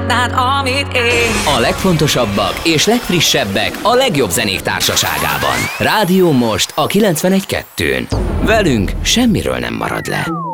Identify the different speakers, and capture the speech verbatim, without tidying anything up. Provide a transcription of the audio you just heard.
Speaker 1: csinálnád, amit én.
Speaker 2: A legfontosabbak és legfrissebbek a legjobb zenék társaságában. Rádió Most a kilencvenegy kettőn. Velünk semmiről nem marad le.